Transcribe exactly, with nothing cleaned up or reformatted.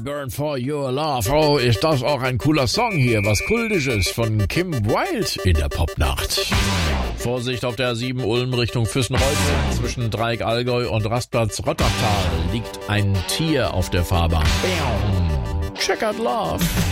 Burn for Your Love. Oh, ist das auch ein cooler Song hier. Was Kultisches von Kim Wilde in der Popnacht. Vorsicht auf der A sieben Ulm Richtung Füssenreuth. Zwischen Dreieck Allgäu und Rastplatz Rottertal liegt ein Tier auf der Fahrbahn. Checkered Love.